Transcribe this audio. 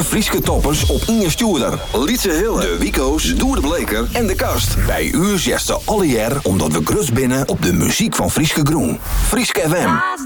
Frieske toppers op Inge Stuurder, Lietse Hille, de Wico's, Doer de Bleker en de Kast. Bij u zegt ze alle jaar omdat we grut binnen op de muziek van Frieske Groen. Frieske FM.